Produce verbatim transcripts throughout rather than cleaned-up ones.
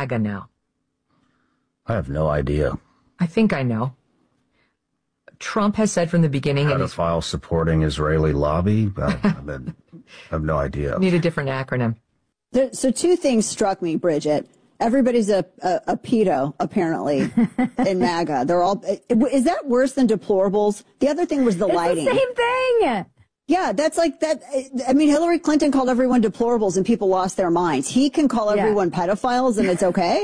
MAGA now? I have no idea. I think I know. Trump has said from the beginning... Pedophile supporting Israeli lobby? I, I, mean, I have no idea. Need a different acronym. There, so two things struck me, Bridget. Everybody's a, a, a pedo, apparently, in MAGA. They're all... Is that worse than deplorables? The other thing was the it's lighting. It's the same thing. Yeah, that's like that. I mean, Hillary Clinton called everyone deplorables and people lost their minds. He can call yeah. everyone pedophiles and it's okay?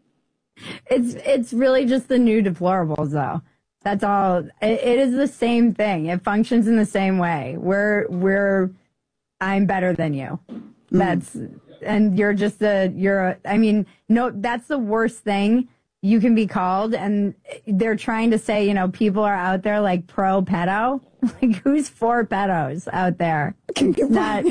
It's it's really just the new deplorables, though. That's all. It, it is the same thing. It functions in the same way. We're we're I'm better than you. That's mm. and you're just a you're a, I mean, no, that's the worst thing you can be called. And they're trying to say, you know, people are out there like pro pedo. Like, who's for pedos out there? It's not.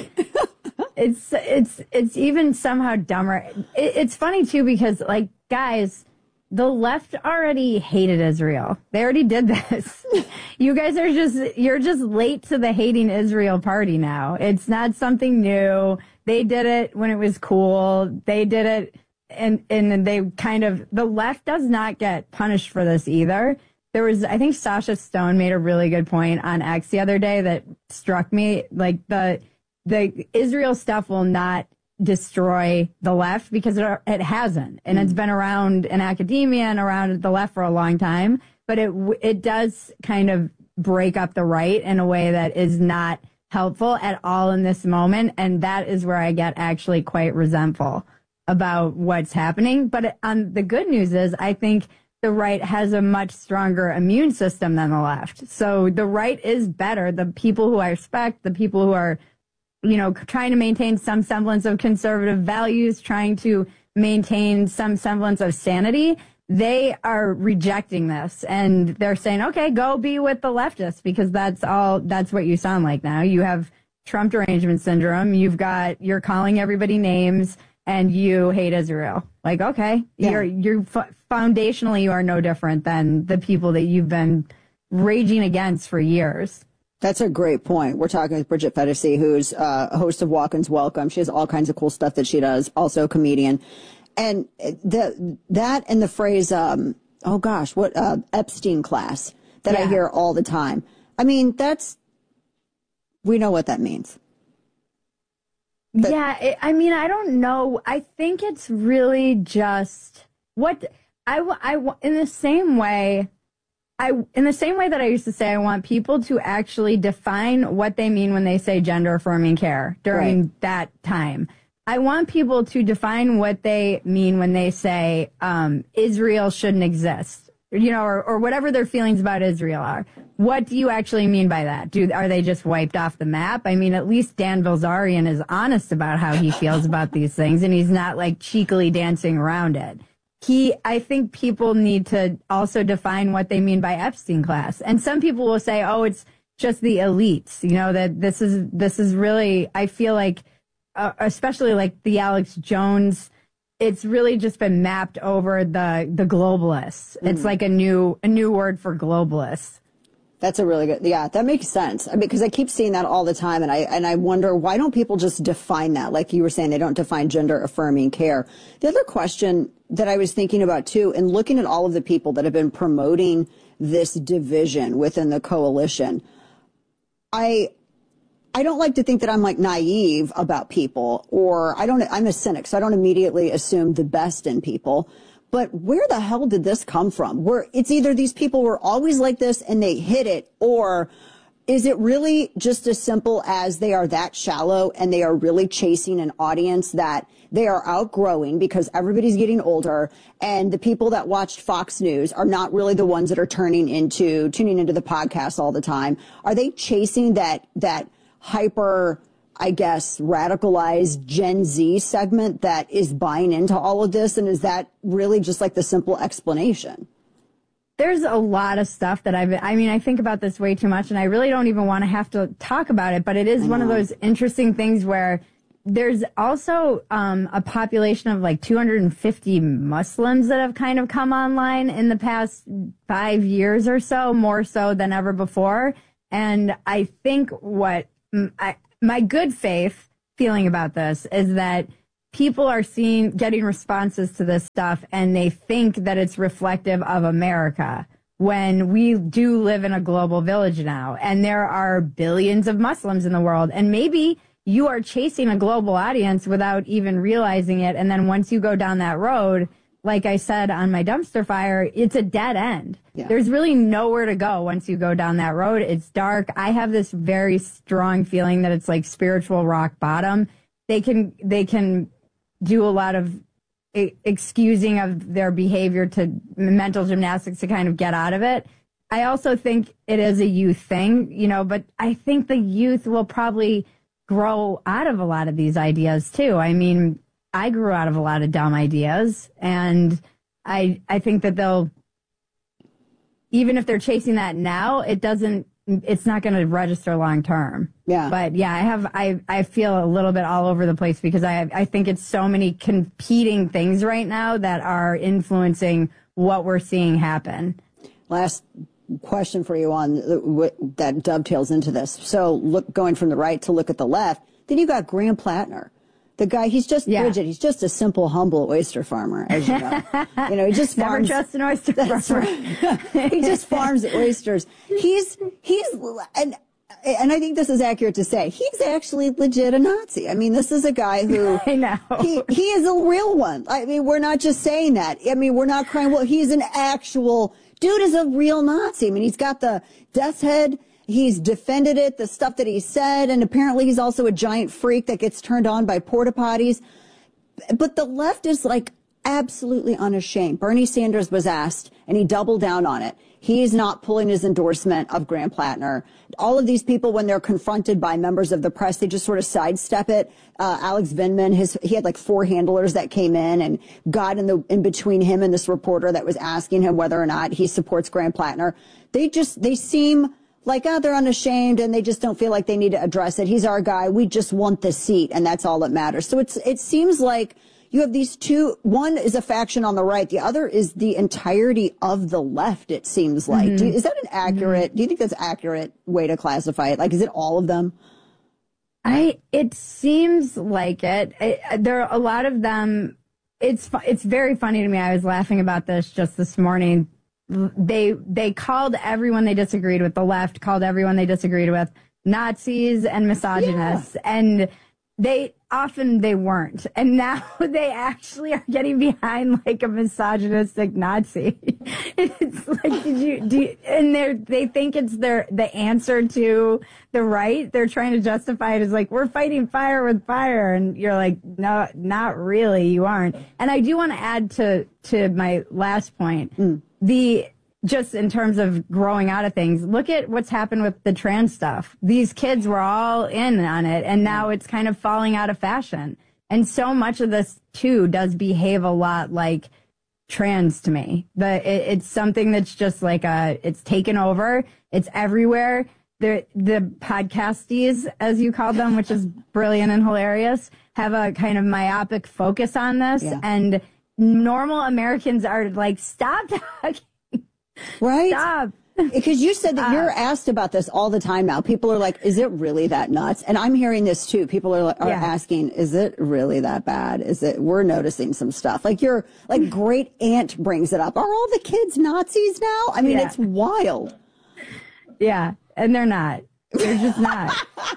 It's it's it's even somehow dumber. It, it's funny too because, like, guys, the left already hated Israel. They already did this. You guys are just you're just late to the hating Israel party now. It's not something new. They did it when it was cool. They did it, and and they kind of the left does not get punished for this either. There was, I think Sasha Stone made a really good point on X the other day that struck me. Like, the the Israel stuff will not destroy the left because it, it hasn't. And mm. it's been around in academia and around the left for a long time. But it it does kind of break up the right in a way that is not helpful at all in this moment. And that is where I get actually quite resentful about what's happening. But um, the good news is I think the right has a much stronger immune system than the left. So the right is better. The people who I respect, the people who are, you know, trying to maintain some semblance of conservative values, trying to maintain some semblance of sanity, they are rejecting this. And they're saying, okay, go be with the leftists, because that's all, that's what you sound like now. You have Trump derangement syndrome. You've got, you're calling everybody names. And you hate Israel. Like, okay, yeah. you're you're foundationally you are no different than the people that you've been raging against for years. That's a great point. We're talking with Bridget Phetasy, who's uh, a host of Walk-Ins Welcome. She has all kinds of cool stuff that she does. Also a comedian, and the that and the phrase, um, oh gosh, what uh, Epstein class that yeah. I hear all the time. I mean, that's we know what that means. But, yeah, it, I mean, I don't know. I think it's really just what I, I, in the same way, I, in the same way that I used to say, I want people to actually define what they mean when they say gender affirming care during right. that time. I want people to define what they mean when they say, um, Israel shouldn't exist, you know, or, or whatever their feelings about Israel are. What do you actually mean by that? Do, are they just wiped off the map? I mean, at least Dan Bilzerian is honest about how he feels about these things, and he's not like cheekily dancing around it. He, I think people need to also define what they mean by Epstein class. And some people will say, oh, it's just the elites, you know, that this is, this is really, I feel like, uh, especially like the Alex Jones, it's really just been mapped over the, the globalists. Mm. It's like a new, a new word for globalists. That's a really good, yeah, that makes sense. I mean, because I keep seeing that all the time, and I and I wonder, why don't people just define that? Like you were saying, they don't define gender affirming care. The other question that I was thinking about too, and looking at all of the people that have been promoting this division within the coalition, I I don't like to think that I'm like naive about people, or I don't, I'm a cynic, so I don't immediately assume the best in people. But where the hell did this come from? Where it's either these people were always like this and they hit it, or is it really just as simple as they are that shallow and they are really chasing an audience that they are outgrowing because everybody's getting older, and the people that watched Fox News are not really the ones that are turning into, tuning into the podcast all the time? Are they chasing that, that hyper, I guess, radicalized Gen Z segment that is buying into all of this? And is that really just like the simple explanation? There's a lot of stuff that I've, I mean, I think about this way too much, and I really don't even want to have to talk about it, but it is one of those interesting things where there's also um, a population of like two hundred fifty Muslims that have kind of come online in the past five years or so, more so than ever before. And I think what I, my good faith feeling about this is that people are seeing, getting responses to this stuff, and they think that it's reflective of America when we do live in a global village now. And there are billions of Muslims in the world. And maybe you are chasing a global audience without even realizing it. And then once you go down that road, like I said on my dumpster fire, it's a dead end. Yeah. There's really nowhere to go once you go down that road. It's dark. I have this very strong feeling that it's like spiritual rock bottom. They can, they can do a lot of excusing of their behavior to mental gymnastics to kind of get out of it. I also think it is a youth thing, you know, but I think the youth will probably grow out of a lot of these ideas too. I mean, I grew out of a lot of dumb ideas, and I I think that they'll, even if they're chasing that now, it doesn't, it's not going to register long term. Yeah. But yeah, I have, I, I feel a little bit all over the place because I, I think it's so many competing things right now that are influencing what we're seeing happen. Last question for you on the, that dovetails into this. So look, going from the right to look at the left, then you got Graham Plattner. The guy, he's just yeah. Bridget. He's just a simple, humble oyster farmer, as you know. You know, he just farms. Never trust an oyster That's farmer. Right. He just farms oysters. He's he's and and I think this is accurate to say he's actually legit a Nazi. I mean, this is a guy who I know he he is a real one. I mean, we're not just saying that. I mean, we're not crying. Well, he's an actual dude. Is a real Nazi. I mean, he's got the death's head. He's defended it, the stuff that he said, and apparently he's also a giant freak that gets turned on by porta potties. But the left is like absolutely unashamed. Bernie Sanders was asked, and he doubled down on it. He's not pulling his endorsement of Graham Plattner. All of these people, when they're confronted by members of the press, they just sort of sidestep it. Uh, Alex Vindman, his, he had like four handlers that came in and got in the, in between him and this reporter that was asking him whether or not he supports Graham Plattner. They just, they seem like, oh, they're unashamed and they just don't feel like they need to address it. He's our guy. We just want the seat, and that's all that matters. So it's, it seems like you have these two. One is a faction on the right. The other is the entirety of the left, it seems like. Mm-hmm. Do you, is that an accurate, mm-hmm. do you think that's an accurate way to classify it? Like, is it all of them? I, it seems like it. it there are a lot of them. It's, it's very funny to me. I was laughing about this just this morning. They they called everyone they disagreed with, the left called everyone they disagreed with Nazis and misogynists, yeah. and they often they weren't, and now they actually are getting behind like a misogynistic Nazi. It's like, did you do you, and they they think it's their the answer to the right. They're trying to justify it as like, we're fighting fire with fire, and you're like, no, not really, you aren't. And I do want to add to to my last point. Mm. The, just in terms of growing out of things, look at what's happened with the trans stuff. These kids were all in on it, and now it's kind of falling out of fashion. And so much of this, too, does behave a lot like trans to me. The, it, it's something that's just like a, it's taken over. It's everywhere. The, the podcasties, as you call them, which is brilliant and hilarious, have a kind of myopic focus on this. Yeah. And normal Americans are like, stop talking. Right? Stop. Because you said that uh, you're asked about this all the time now. People are like, is it really that nuts? And I'm hearing this too. People are, are yeah. asking, is it really that bad? Is it, we're noticing some stuff. Like your, like great aunt brings it up. Are all the kids Nazis now? I mean, yeah. it's wild. Yeah. And they're not. They're just not.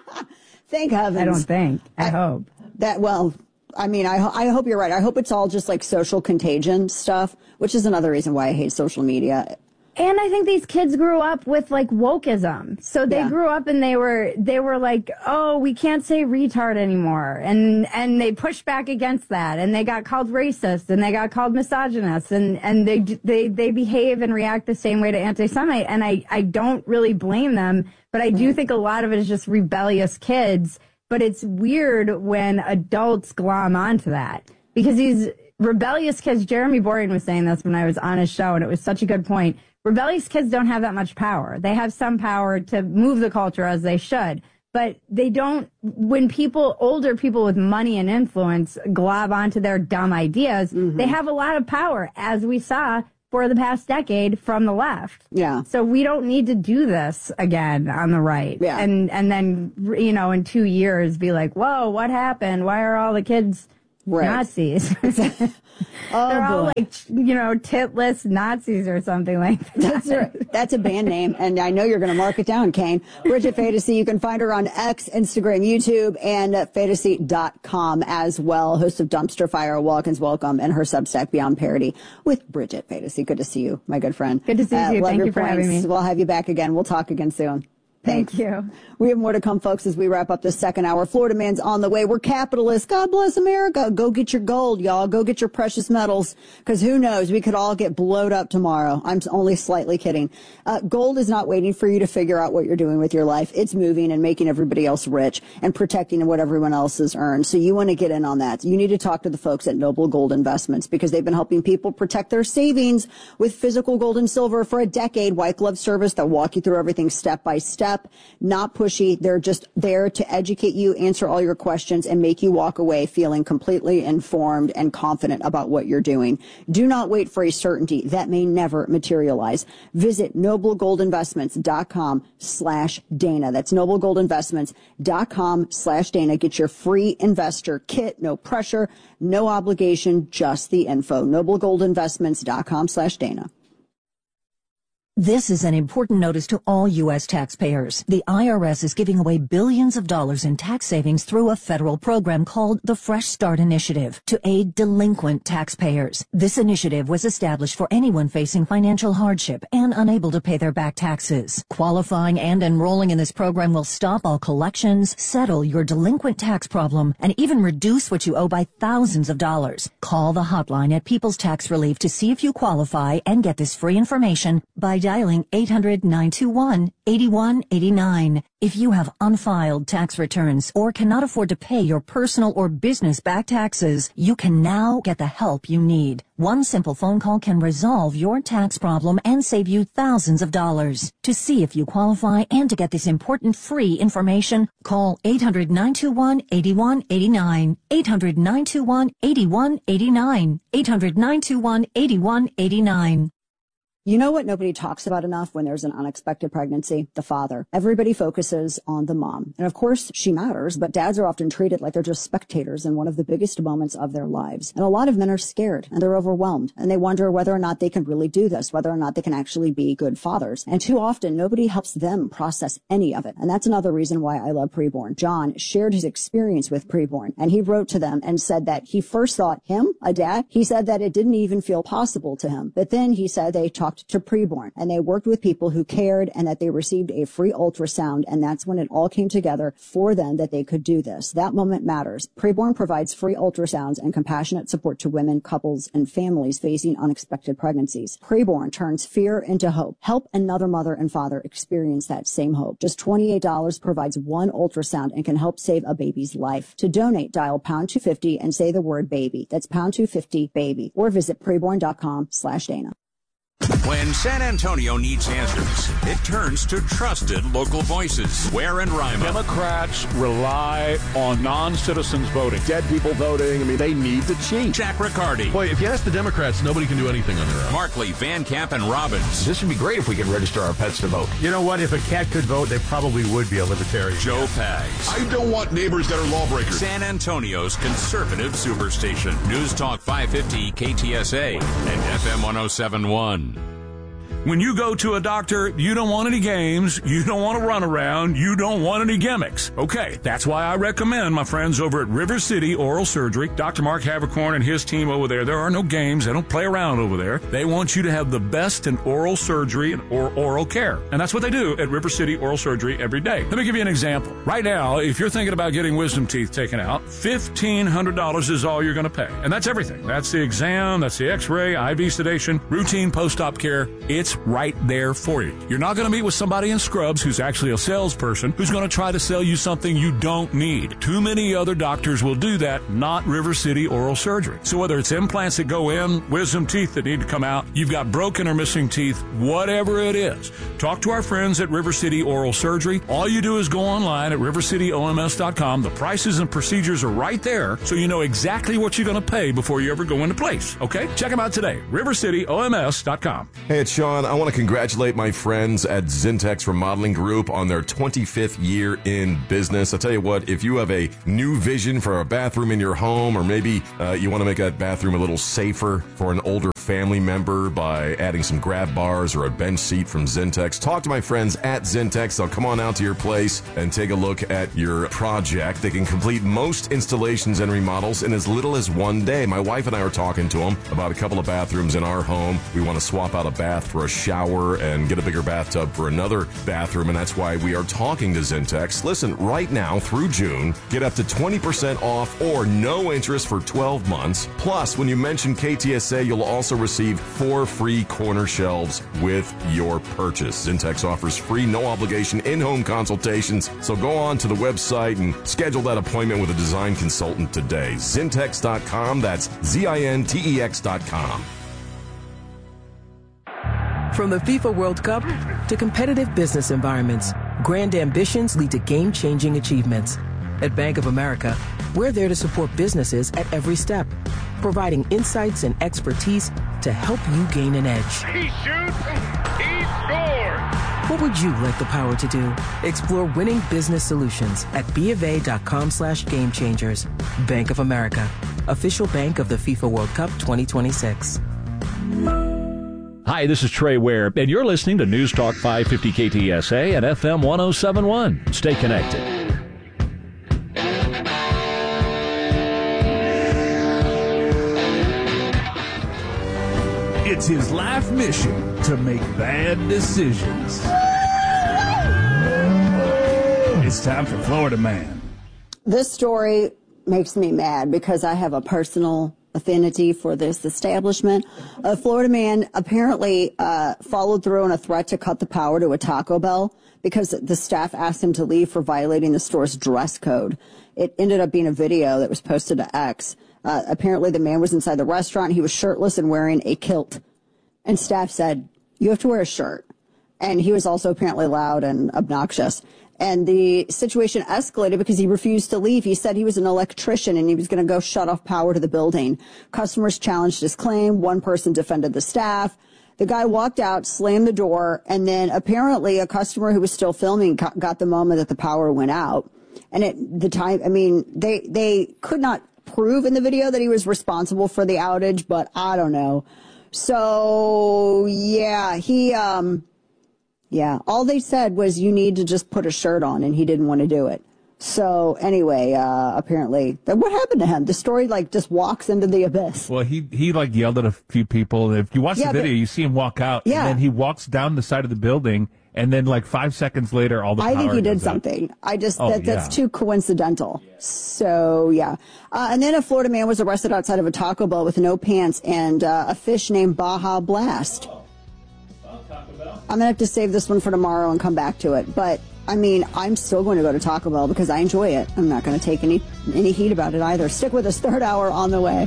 Thank heavens. I don't think. I, I hope. That, well, I mean, I, I hope you're right. I hope it's all just like social contagion stuff, which is another reason why I hate social media. And I think these kids grew up with like wokeism. So they yeah. grew up and they were, they were like, oh, we can't say retard anymore. And, and they pushed back against that. And they got called racist and they got called misogynist, and, and they, they, they behave and react the same way to anti-Semite. And I, I don't really blame them, but I do think a lot of it is just rebellious kids. But it's weird when adults glom onto that, because these rebellious kids, Jeremy Boring was saying this when I was on his show, and it was such a good point. Rebellious kids don't have that much power. They have some power to move the culture as they should, but they don't, when people, older people with money and influence glob onto their dumb ideas, mm-hmm. they have a lot of power, as we saw for the past decade from the left. Yeah. So we don't need to do this again on the right. Yeah. And, and then, you know, in two years be like, whoa, what happened? Why are all the kids Right. Nazis. Oh, They're all boy. like, you know, titless Nazis or something like that. That's a, that's a band name, and I know you're going to mark it down, Kane. Bridget Phetasy, you can find her on X, Instagram, YouTube, and Phetasy dot com as well. Host of Dumpster Fire, Walk-ins Welcome, and her Substack, Beyond Parody, with Bridget Phetasy. Good to see you, my good friend. Good to see uh, you. Love Thank your you for points. having me. We'll have you back again. We'll talk again soon. Thank you. We have more to come, folks, as we wrap up this second hour. Florida Man's on the way. We're capitalists. God bless America. Go get your gold, y'all. Go get your precious metals, because who knows? We could all get blowed up tomorrow. I'm only slightly kidding. Uh, gold is not waiting for you to figure out what you're doing with your life. It's moving and making everybody else rich and protecting what everyone else has earned. So you want to get in on that. You need to talk to the folks at Noble Gold Investments, because they've been helping people protect their savings with physical gold and silver for a decade. White glove service. They'll walk you through everything step by step. Not pushy. They're just there to educate you, answer all your questions, and make you walk away feeling completely informed and confident about what you're doing. Do not wait for a certainty that may never materialize. Visit noblegoldinvestments.com slash Dana. That's noblegoldinvestments.com slash Dana. Get your free investor kit. No pressure, no obligation, just the info. noblegoldinvestments.com slash Dana. This is an important notice to all U S taxpayers. The I R S is giving away billions of dollars in tax savings through a federal program called the Fresh Start Initiative to aid delinquent taxpayers. This initiative was established for anyone facing financial hardship and unable to pay their back taxes. Qualifying and enrolling in this program will stop all collections, settle your delinquent tax problem, and even reduce what you owe by thousands of dollars. Call the hotline at People's Tax Relief to see if you qualify and get this free information by dialing eight hundred, nine two one, eight one eight nine. If you have unfiled tax returns or cannot afford to pay your personal or business back taxes, you can now get the help you need. One simple phone call can resolve your tax problem and save you thousands of dollars. To see if you qualify and to get this important free information, call eight hundred, nine two one, eight one eight nine, eight hundred, nine two one, eight one eight nine, eight hundred, nine two one, eight one eight nine. You know what nobody talks about enough when there's an unexpected pregnancy? The father. Everybody focuses on the mom. And of course, she matters, but dads are often treated like they're just spectators in one of the biggest moments of their lives. And a lot of men are scared and they're overwhelmed and they wonder whether or not they can really do this, whether or not they can actually be good fathers. And too often, nobody helps them process any of it. And that's another reason why I love Preborn. John shared his experience with Preborn, and he wrote to them and said that he first thought him, a dad, he said that it didn't even feel possible to him. But then he said they talked to Preborn and they worked with people who cared and that they received a free ultrasound, and that's when it all came together for them that they could do this. That moment matters. Preborn provides free ultrasounds and compassionate support to women, couples, and families facing unexpected pregnancies. Preborn turns fear into hope. Help another mother and father experience that same hope. Just twenty-eight dollars provides one ultrasound and can help save a baby's life. To donate, dial pound two fifty and say the word baby. That's pound two fifty baby, or visit preborn.com slash Dana. When San Antonio needs answers, it turns to trusted local voices. Ware and Rima. Democrats rely on non-citizens voting. Dead people voting. I mean, they need to cheat. Jack Riccardi. Boy, if you ask the Democrats, nobody can do anything on their own. Markley, Van Camp, and Robbins. This would be great if we could register our pets to vote. You know what? If a cat could vote, they probably would be a libertarian. Joe Pags. I don't want neighbors that are lawbreakers. San Antonio's conservative superstation. News Talk five fifty K T S A and F M one oh seven point one. When you go to a doctor, you don't want any games, you don't want to run around, you don't want any gimmicks. Okay, that's why I recommend my friends over at River City Oral Surgery. Doctor Mark Havercorn and his team over there, there are no games, they don't play around over there. They want you to have the best in oral surgery and or oral care. And that's what they do at River City Oral Surgery every day. Let me give you an example. Right now, if you're thinking about getting wisdom teeth taken out, fifteen hundred dollars is all you're going to pay. And that's everything. That's the exam, that's the x-ray, I V sedation, routine post-op care. It's right there for you. You're not going to meet with somebody in scrubs who's actually a salesperson who's going to try to sell you something you don't need. Too many other doctors will do that, not River City Oral Surgery. So whether it's implants that go in, wisdom teeth that need to come out, you've got broken or missing teeth, whatever it is, talk to our friends at River City Oral Surgery. All you do is go online at river city O M S dot com. The prices and procedures are right there, so you know exactly what you're going to pay before you ever go into place. Okay? Check them out today. river city O M S dot com. Hey, it's Sean Sean. I want to congratulate my friends at Zintex Remodeling Group on their twenty-fifth year in business. I tell you what, if you have a new vision for a bathroom in your home, or maybe uh, you want to make that bathroom a little safer for an older family member by adding some grab bars or a bench seat from Zintex, talk to my friends at Zintex. They'll come on out to your place and take a look at your project. They can complete most installations and remodels in as little as one day. My wife and I are talking to them about a couple of bathrooms in our home. We want to swap out a bath for a shower and get a bigger bathtub for another bathroom, and that's why we are talking to Zintex. Listen, right now through June, get up to twenty percent off or no interest for twelve months. Plus, when you mention K T S A, you'll also receive four free corner shelves with your purchase. Zintex offers free, no-obligation in-home consultations, so go on to the website and schedule that appointment with a design consultant today. Zintex dot com, that's Z I N T E X dot com. From the FIFA World Cup to competitive business environments, grand ambitions lead to game-changing achievements. At Bank of America, we're there to support businesses at every step, providing insights and expertise to help you gain an edge. He shoots, he scores! What would you like the power to do? Explore winning business solutions at BofA.com slash game changers. Bank of America, official bank of the FIFA World Cup twenty twenty-six. Hi, this is Trey Ware, and you're listening to News Talk five fifty K T S A and F M one oh seven point one. Stay connected. It's his life mission to make bad decisions. It's time for Florida Man. This story makes me mad because I have a personal affinity for this establishment. A Florida man apparently uh, followed through on a threat to cut the power to a Taco Bell because the staff asked him to leave for violating the store's dress code. It ended up being a video that was posted to X. Uh, apparently the man was inside the restaurant. He was shirtless and wearing a kilt. And staff said, you have to wear a shirt. And he was also apparently loud and obnoxious. And the situation escalated because he refused to leave. He said he was an electrician and he was going to go shut off power to the building. Customers challenged his claim. One person defended the staff. The guy walked out, slammed the door, and then apparently a customer who was still filming got the moment that the power went out. And at the time, I mean, they, they could not prove in the video that he was responsible for the outage, but I don't know. So, yeah, he, um, yeah, all they said was you need to just put a shirt on, and he didn't want to do it. So, anyway, uh, apparently, what happened to him? The story, like, just walks into the abyss. Well, he, he like, yelled at a few people. If you watch Yeah, the video, but- you see him walk out, Yeah. and then he walks down the side of the building, and then, like, five seconds later, all the I power think he did goes out. something. I just, Oh, that, that's yeah. too coincidental. So, yeah. Uh, and then a Florida man was arrested outside of a Taco Bell with no pants and uh, a fish named Baja Blast. I'm going to have to save this one for tomorrow and come back to it. But, I mean, I'm still going to go to Taco Bell because I enjoy it. I'm not going to take any, any heat about it either. Stick with us, third hour on the way.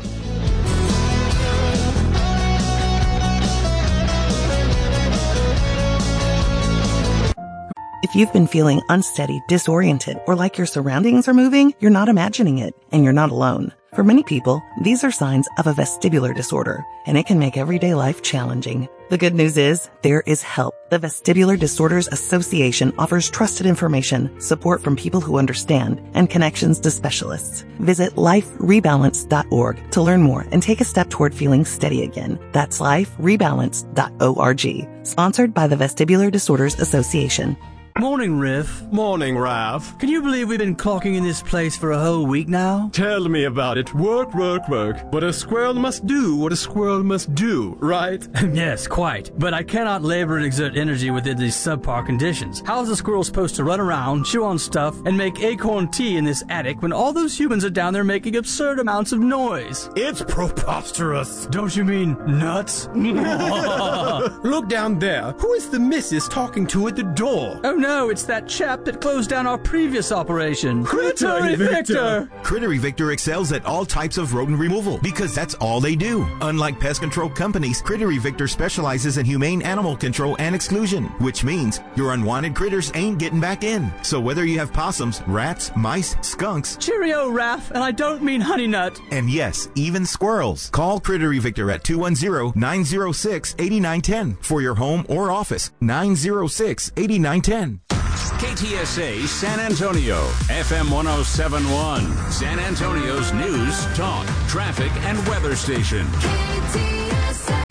If you've been feeling unsteady, disoriented, or like your surroundings are moving, you're not imagining it, and you're not alone. For many people, these are signs of a vestibular disorder, and it can make everyday life challenging. The good news is, there is help. The Vestibular Disorders Association offers trusted information, support from people who understand, and connections to specialists. Visit life rebalance dot org to learn more and take a step toward feeling steady again. That's life rebalance dot org. Sponsored by the Vestibular Disorders Association. Morning, Riff. Morning, Ralph. Can you believe we've been clocking in this place for a whole week now? Tell me about it. Work, work, work. But a squirrel must do what a squirrel must do, right? Yes, quite. But I cannot labor and exert energy within these subpar conditions. How is a squirrel supposed to run around, chew on stuff, and make acorn tea in this attic when all those humans are down there making absurd amounts of noise? It's preposterous. Don't you mean nuts? Look down there. Who is the missus talking to at the door? Oh, no, it's that chap that closed down our previous operation. Critter Victor! Critter Victor excels at all types of rodent removal because that's all they do. Unlike pest control companies, Critter Victor specializes in humane animal control and exclusion, which means your unwanted critters ain't getting back in. So whether you have possums, rats, mice, skunks... Cheerio, Raph, and I don't mean Honey Nut. And yes, even squirrels. Call Critter Victor at two one zero, nine zero six, eight nine one zero for your home or office. nine zero six, eight nine one zero. K T S A San Antonio, F M one oh seven point one, San Antonio's news, talk, traffic, and weather station. K T S A.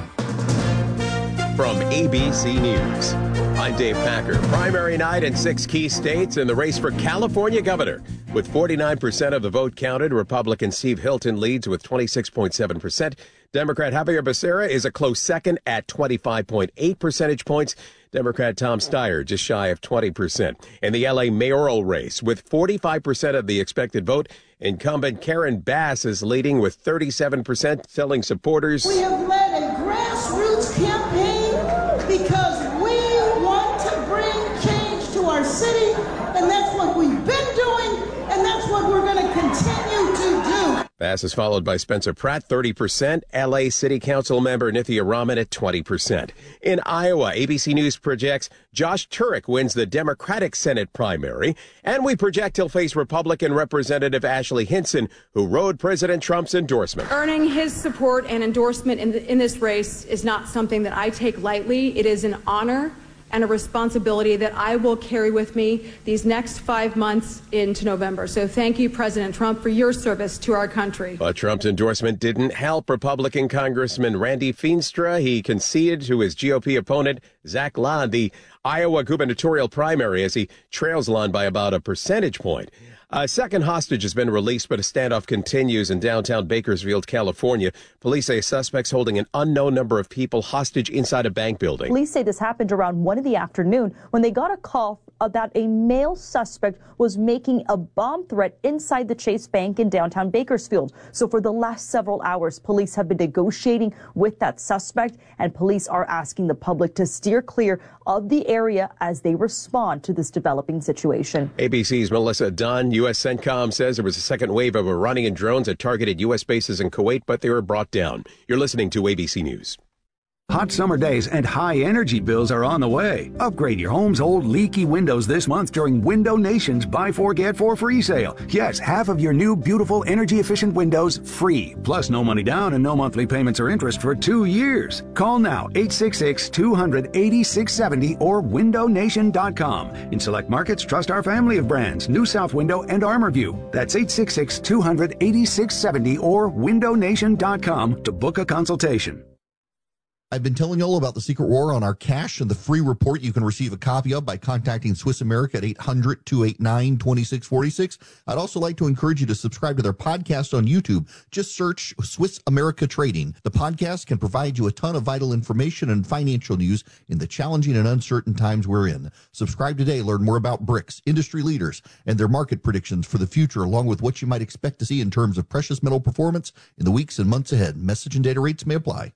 From A B C News, I'm Dave Packer. Primary night in six key states in the race for California governor. With forty-nine percent of the vote counted, Republican Steve Hilton leads with twenty-six point seven percent. Democrat Javier Becerra is a close second at twenty-five point eight percentage points. Democrat Tom Steyer just shy of twenty percent. In the L A mayoral race, with forty-five percent of the expected vote, incumbent Karen Bass is leading with thirty-seven percent, telling supporters, "We have led a grassroots campaign because we want to bring change to our city, and that's what we've been doing, and that's what we're going to continue to do." Bass is followed by Spencer Pratt, thirty percent, L A City Council member Nithya Raman at twenty percent. In Iowa, A B C News projects Josh Turek wins the Democratic Senate primary, and we project he'll face Republican Representative Ashley Hinson, who rode President Trump's endorsement. Earning his support and endorsement in, the, in this race is not something that I take lightly. It is an honor and a responsibility that I will carry with me these next five months into November. So thank you, President Trump, for your service to our country. But Trump's endorsement didn't help Republican Congressman Randy Feenstra. He conceded to his G O P opponent, Zach Lahn, the Iowa gubernatorial primary, as he trails Lahn by about a percentage point. A second hostage has been released, but a standoff continues in downtown Bakersfield, California. Police say suspects holding an unknown number of people hostage inside a bank building. Police say this happened around one in the afternoon when they got a call that a male suspect was making a bomb threat inside the Chase Bank in downtown Bakersfield. So for the last several hours, police have been negotiating with that suspect, and police are asking the public to steer clear of the area as they respond to this developing situation. A B C's Melissa Dunn. U S CENTCOM says there was a second wave of Iranian drones that targeted U S bases in Kuwait, but they were brought down. You're listening to A B C News. Hot summer days and high energy bills are on the way. Upgrade your home's old leaky windows this month during Window Nation's Buy Four Get Four free sale. Yes, half of your new beautiful energy efficient windows free. Plus no money down and no monthly payments or interest for two years. Call now eight six six, two hundred, eighty-six seventy or window nation dot com. In select markets, trust our family of brands, New South Window and ArmorView. That's eight six six, two hundred, eighty-six seventy or window nation dot com to book a consultation. I've been telling you all about the secret war on our cash and the free report you can receive a copy of by contacting Swiss America at eight hundred, two eight nine, two six four six. I'd also like to encourage you to subscribe to their podcast on YouTube. Just search Swiss America Trading. The podcast can provide you a ton of vital information and financial news in the challenging and uncertain times we're in. Subscribe today. Learn more about B R I C S, industry leaders, and their market predictions for the future, along with what you might expect to see in terms of precious metal performance in the weeks and months ahead. Message and data rates may apply.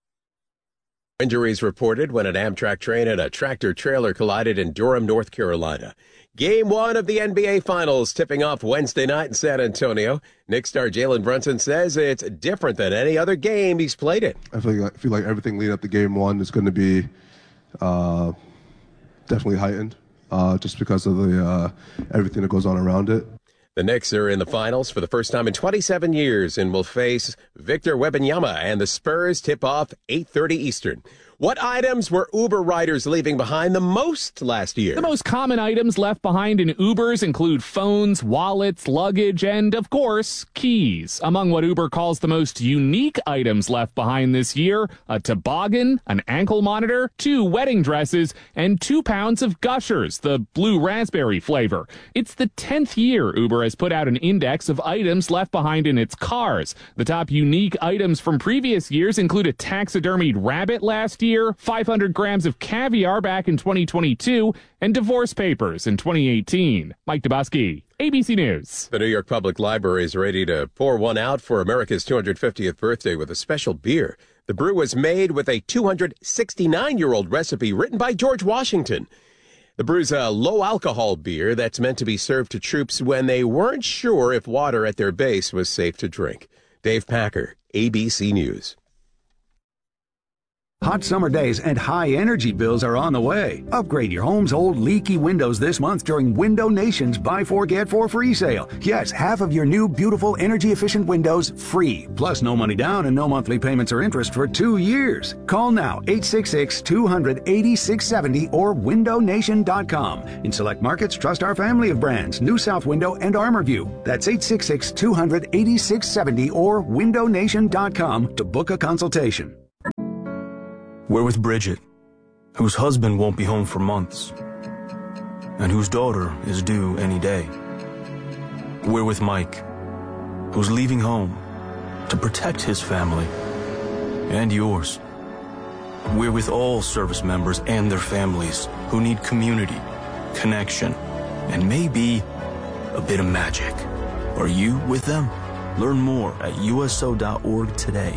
Injuries reported when an Amtrak train and a tractor-trailer collided in Durham, North Carolina. Game one of the N B A Finals tipping off Wednesday night in San Antonio. Knicks star Jalen Brunson says it's different than any other game he's played in. I feel like, I feel like everything leading up to game one is going to be uh, definitely heightened uh, just because of the uh, everything that goes on around it. The Knicks are in the finals for the first time in twenty-seven years and will face Victor Wembanyama, and the Spurs tip off eight thirty Eastern. What items were Uber riders leaving behind the most last year? The most common items left behind in Ubers include phones, wallets, luggage, and, of course, keys. Among what Uber calls the most unique items left behind this year, a toboggan, an ankle monitor, two wedding dresses, and two pounds of Gushers, the blue raspberry flavor. It's the tenth year Uber has put out an index of items left behind in its cars. The top unique items from previous years include a taxidermied rabbit last year, five hundred grams of caviar back in twenty twenty-two, and divorce papers in twenty eighteen. Mike Dubosky, A B C News. The New York Public Library is ready to pour one out for America's two hundred fiftieth birthday with a special beer. The brew was made with a two hundred sixty-nine-year-old recipe written by George Washington. The brew's a low-alcohol beer that's meant to be served to troops when they weren't sure if water at their base was safe to drink. Dave Packer, A B C News. Hot summer days and high energy bills are on the way. Upgrade your home's old leaky windows this month during Window Nation's Buy Four Get Four free sale. Yes, half of your new beautiful energy efficient windows free. Plus no money down and no monthly payments or interest for two years. Call now eight six six, two hundred, eighty-six seventy or window nation dot com. In select markets, trust our family of brands, New South Window and Armorview. That's eight six six, two hundred, eighty-six seventy or window nation dot com to book a consultation. We're with Bridget, whose husband won't be home for months, and whose daughter is due any day. We're with Mike, who's leaving home to protect his family and yours. We're with all service members and their families who need community, connection, and maybe a bit of magic. Are you with them? Learn more at U S O dot org today.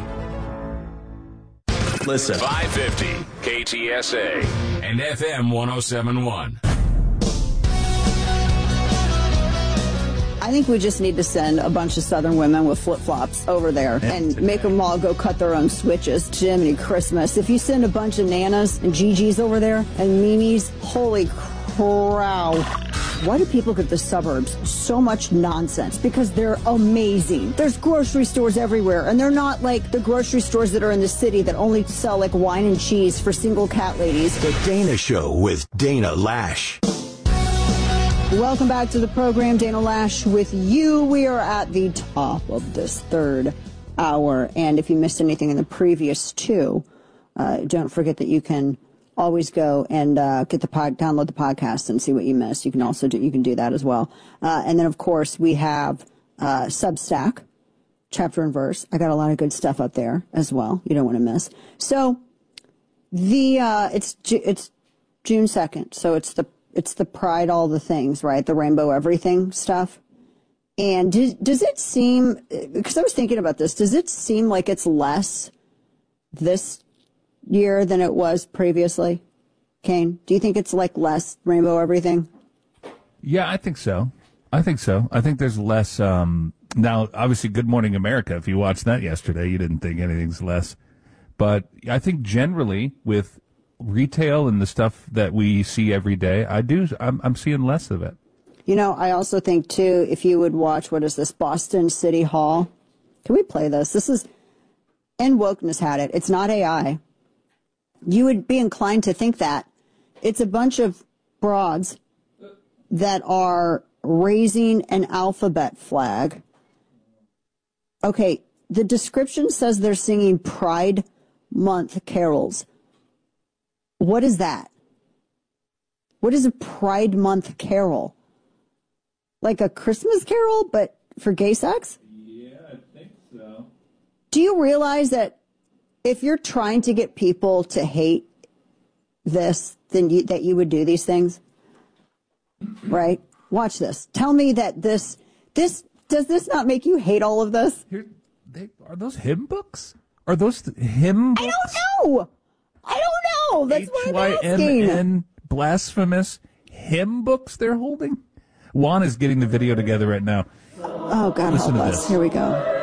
Listen. five fifty K T S A and F M one oh seven point one. I think we just need to send a bunch of Southern women with flip-flops over there and make them all go cut their own switches. Jiminy Christmas. If you send a bunch of Nanas and Gigi's over there and Mimi's, holy crow. Why do people give the suburbs so much nonsense? Because they're amazing. There's grocery stores everywhere, and they're not like the grocery stores that are in the city that only sell like wine and cheese for single cat ladies. The Dana Show with Dana Lash. Welcome back to the program, Dana Lash with you. We are at the top of this third hour, and if you missed anything in the previous two, uh, don't forget that you can always go and uh, get the pod, download the podcast and see what you missed. You can also do, you can do that as well. Uh, and then, of course, we have uh, Substack, chapter and verse. I got a lot of good stuff up there as well. You don't want to miss. So the uh, it's it's June second. So it's the it's the Pride, all the things, right? The rainbow everything stuff. And does, does it seem? Because I was thinking about this. Does it seem like it's less this year than it was previously? Kane, do you think it's like less rainbow everything? Yeah, I think so. I think so. I think there's less. Um, now, obviously, Good Morning America, if you watched that yesterday, you didn't think anything's less. But I think generally with retail and the stuff that we see every day, I do. I'm, I'm seeing less of it. You know, I also think, too, if you would watch, what is this, Boston City Hall? Can we play this? This is, and Wokeness had it. It's not A I. You would be inclined to think that. It's a bunch of broads that are raising an alphabet flag. Okay, the description says they're singing Pride Month carols. What is that? What is a Pride Month carol? Like a Christmas carol, but for gay sex? Yeah, I think so. Do you realize that if you're trying to get people to hate this, then you, that you would do these things? Right? Watch this. Tell me that this, this, does this not make you hate all of this? Here, they, are those hymn books? Are those th- hymn books? I don't know. I don't know. That's why I'm asking. H Y M N, blasphemous hymn books they're holding? Juan is getting the video together right now. Oh, God Listen help to us. this. Here we go.